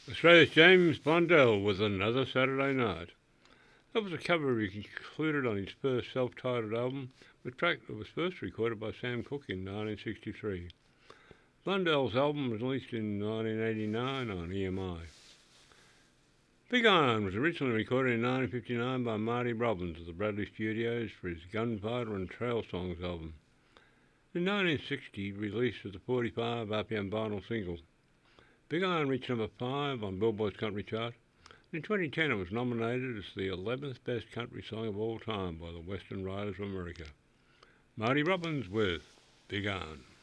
Australia's James Blundell with Another Saturday Night. That was a cover he included on his first self-titled album, the track that was first recorded by Sam Cooke in 1963. Blundell's album was released in 1989 on EMI. Big Iron was originally recorded in 1959 by Marty Robbins of the Bradley Studios for his Gunfighter and Trail Songs album. In 1960, released as a 45 RPM vinyl single. Big Iron reached number 5 on Billboard's country chart. In 2010, it was nominated as the 11th best country song of all time by the Western Writers of America. Marty Robbins with Big Iron.